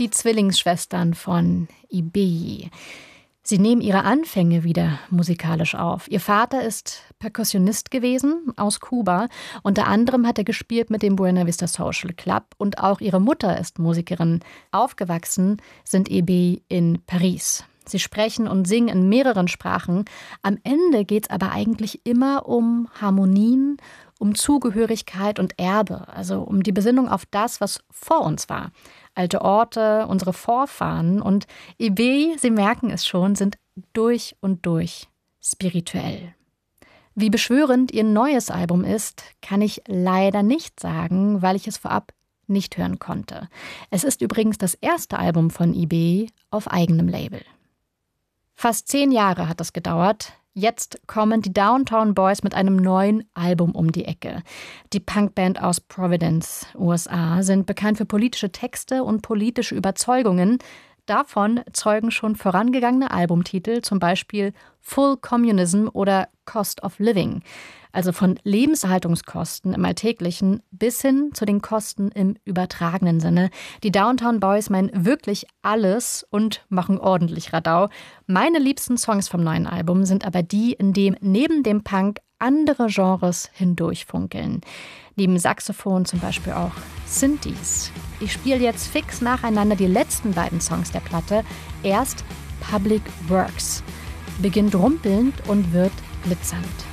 Die Zwillingsschwestern von Ebeyi. Sie nehmen ihre Anfänge wieder musikalisch auf. Ihr Vater ist Perkussionist gewesen aus Kuba. Unter anderem hat er gespielt mit dem Buena Vista Social Club. Und auch ihre Mutter ist Musikerin. Aufgewachsen sind Ebeyi in Paris. Sie sprechen und singen in mehreren Sprachen. Am Ende geht es aber eigentlich immer um Harmonien, um Zugehörigkeit und Erbe. Also um die Besinnung auf das, was vor uns war. Alte Orte, unsere Vorfahren und Ebeyi, Sie merken es schon, sind durch und durch spirituell. Wie beschwörend ihr neues Album ist, kann ich leider nicht sagen, weil ich es vorab nicht hören konnte. Es ist übrigens das erste Album von Ebeyi auf eigenem Label. Fast 10 Jahre hat es gedauert. Jetzt kommen die Downtown Boys mit einem neuen Album um die Ecke. Die Punkband aus Providence, USA, sind bekannt für politische Texte und politische Überzeugungen. Davon zeugen schon vorangegangene Albumtitel, zum Beispiel Full Communism oder Cost of Living. Also von Lebenserhaltungskosten im Alltäglichen bis hin zu den Kosten im übertragenen Sinne. Die Downtown Boys meinen wirklich alles und machen ordentlich Radau. Meine liebsten Songs vom neuen Album sind aber die, in dem neben dem Punk andere Genres hindurchfunkeln. Neben Saxophon zum Beispiel auch Synthes. Ich spiele jetzt fix nacheinander die letzten beiden Songs der Platte. Erst Public Works. Beginnt rumpelnd und wird glitzernd.